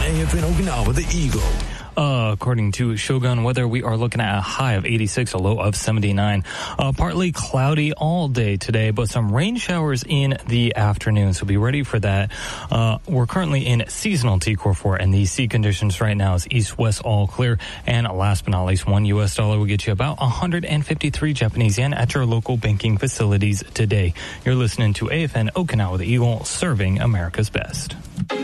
AFN Okinawa, the Eagle. According to Shogun Weather, we are looking at a high of 86, a low of 79. Partly cloudy all day today, but some rain showers in the afternoon, so be ready for that. We're currently in seasonal T-Core 4, and the sea conditions right now is east-west all clear. And last but not least, $1 will get you about 153 Japanese yen at your local banking facilities today. You're listening to AFN Okinawa, the Eagle, serving America's best.